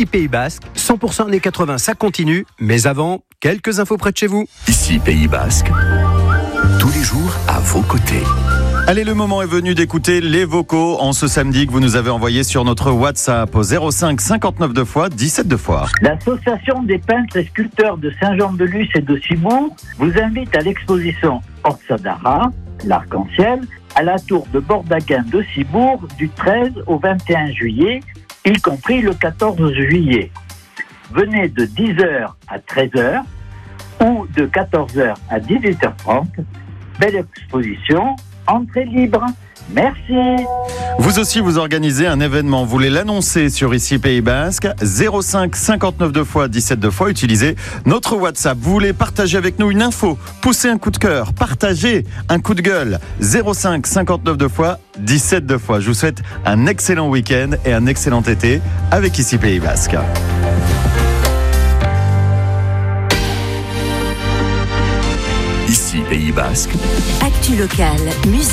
Ici Pays Basque, 100% années 80, ça continue. Mais avant, quelques infos près de chez vous. Ici Pays Basque, tous les jours à vos côtés. Allez, le moment est venu d'écouter les vocaux en ce samedi que vous nous avez envoyés sur notre WhatsApp au 05 59 2 fois 17 2 fois. L'association des peintres et sculpteurs de Saint-Jean-de-Luz et de Cibourg vous invite à l'exposition Orsadara, l'arc-en-ciel, à la tour de Bordaguin de Cibourg du 13 au 21 juillet, y compris le 14 juillet. Venez de 10h à 13h ou de 14h à 18h30. Belle exposition, entrée libre. Merci. Vous aussi, vous organisez un événement. Vous voulez l'annoncer sur Ici Pays Basque. 05 59 2 fois 17 2 fois. Utilisez notre WhatsApp. Vous voulez partager avec nous une info, pousser un coup de cœur, partager un coup de gueule. 05 59 2 fois 17 2 fois. Je vous souhaite un excellent week-end et un excellent été avec Ici Pays Basque. Ici Pays Basque. Actu locale, musique.